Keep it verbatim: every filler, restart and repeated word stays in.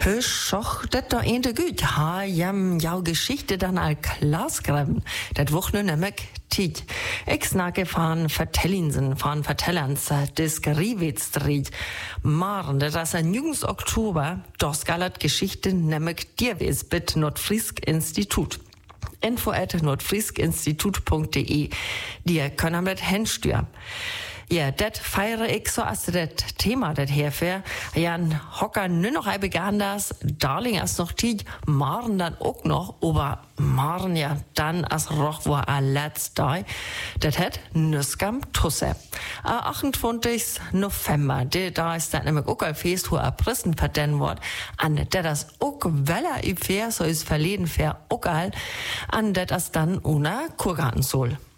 Schoch, dat da eente gut. Ha, jam, jau Geschichte dann al Glasgräben. Dat wuch nu nemmek Tiet. Ich snacke van Vertellinsen, van Vertellans, des Griewitstreet. Maren, dat is ein Jüngs Oktober, das galat Geschichte nemmek dirwes bit Nordfrisk Institut. Info at nordfriskinstitut.de. Die können mit hinsteuern. Ja, das feiere ich so als das Thema, das herfähr. Ja, ein Hocker nur noch ein Begandas, Darling als noch Tiet, Maren dann auch noch, aber Maren ja dann als Roch war a letzt da. Das hat Nüskam Tusse. Am achtundzwanzigsten November, de, da ist dann nämlich auch ein Fest, wo ein Prissen verden wird. An der das auch weller i fair, so ist verleden fair auch all, an der das dann ohne Kurgarten soll.